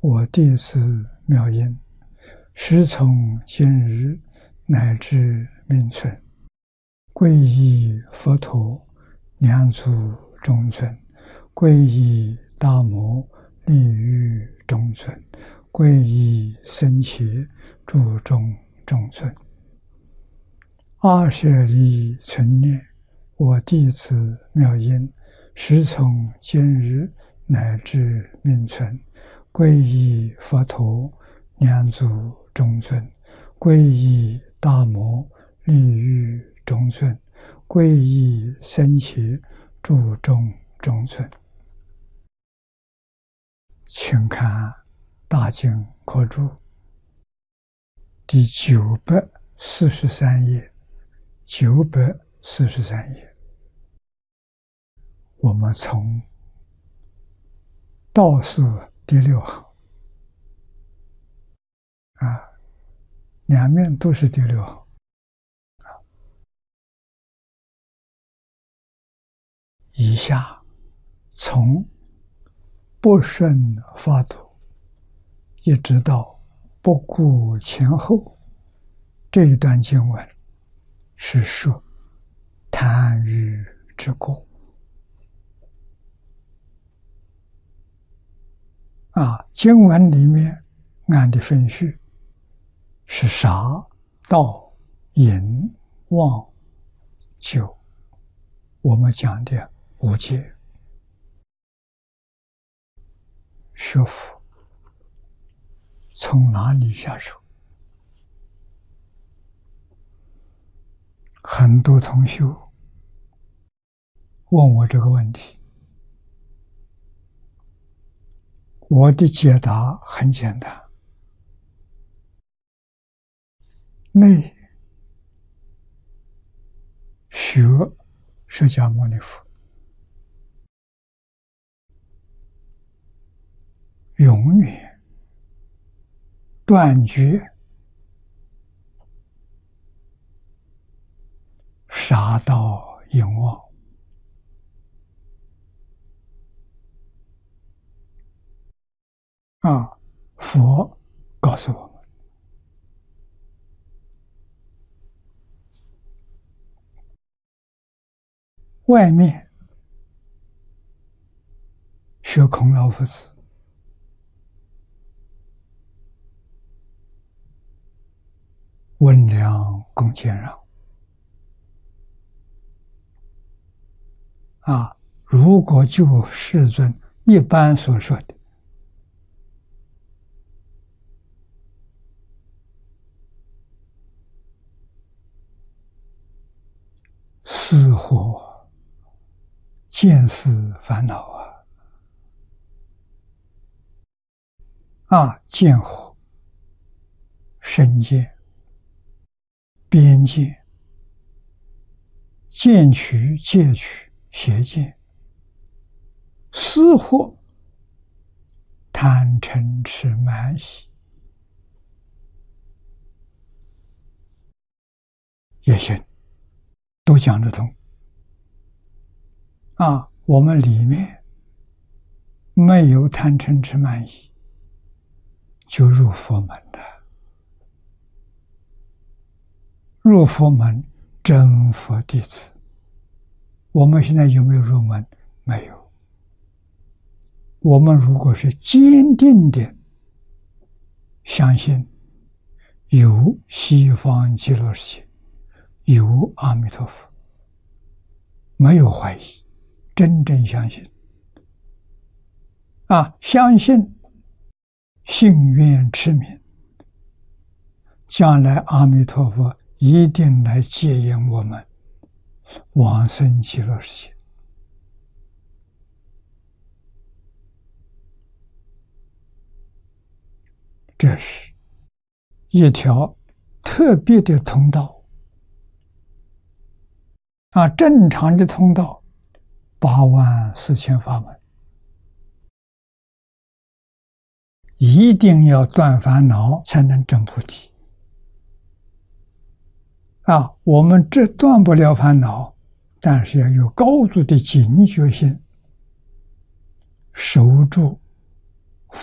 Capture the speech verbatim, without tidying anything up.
我弟子妙音，时从今日乃至命存，皈依佛陀，两足中尊；皈依大摩，利于中尊；皈依僧伽，注中中尊。二舍利存念，我弟子妙音，时从今日乃至命存，皈依佛陀，两足中尊；皈依大摩，利于中尊；皈依僧伽，注中中尊。请看《大经科注》第九百四十三页，九百四十三页。我们从倒数第六行啊，两面都是第六行啊。以下从不顺法度一直到不顾前后，这一段经文是说贪欲之过啊。经文里面按的分序是杀、盗、淫、妄、酒，我们讲的五戒。学佛从哪里下手？很多同学问我这个问题，我的解答很简单：内学释迦牟尼佛，永远断绝杀盗淫妄啊！佛告诉我们，外面学孔老夫子，温良恭俭让啊！如果就世尊一般所说的思惑见思烦恼啊啊！见惑、身见、边见、见取、戒取、邪见、思惑、贪嗔痴慢疑，也行，都讲得通啊。我们里面没有贪嗔痴慢疑，就入佛门了。入佛门，真佛弟子。我们现在有没有入门？没有。我们如果是坚定的相信有西方极乐世界，有阿弥陀佛，没有怀疑，真正相信啊，相信信愿持名，将来阿弥陀佛一定来接引我们往生极乐世界。这是一条特别的通道啊！正常的通道八万四千法门，一定要断烦恼才能证菩提啊！我们这断不了烦恼，但是要有高度的警觉性，守住